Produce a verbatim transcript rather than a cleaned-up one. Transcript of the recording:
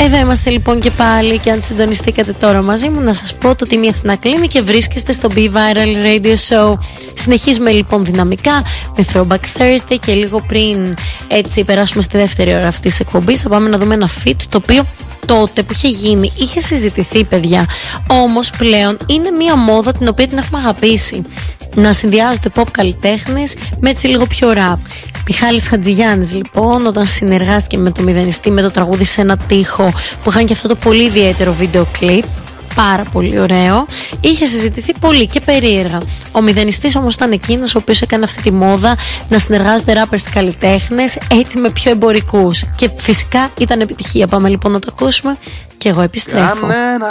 Εδώ είμαστε λοιπόν και πάλι, και αν συντονιστήκατε τώρα μαζί μου, να σας πω το ότι είμαι η Αθηνά Κλίμη και βρίσκεστε στο Be Viral Radio Show. Συνεχίζουμε λοιπόν δυναμικά με Throwback Thursday και λίγο πριν έτσι περάσουμε στη δεύτερη ώρα αυτής της εκπομπής θα πάμε να δούμε ένα feat το οποίο τότε που είχε γίνει είχε συζητηθεί, παιδιά, όμως πλέον είναι μια μόδα την οποία την έχουμε αγαπήσει, να συνδυάζονται pop καλλιτέχνες με έτσι λίγο πιο rap. Μιχάλης Χατζηγιάννης λοιπόν, όταν συνεργάστηκε με το Μηδενιστή με το τραγούδι Σε ένα τοίχο, που είχαν και αυτό το πολύ ιδιαίτερο βίντεο κλιπ, πάρα πολύ ωραίο, είχε συζητηθεί πολύ και περίεργα. Ο Μηδενιστής όμως ήταν εκείνος ο οποίος έκανε αυτή τη μόδα να συνεργάζονται rappers καλλιτέχνες έτσι με πιο εμπορικούς, και φυσικά ήταν επιτυχία. Πάμε λοιπόν να το ακούσουμε και εγώ επιστρέφω.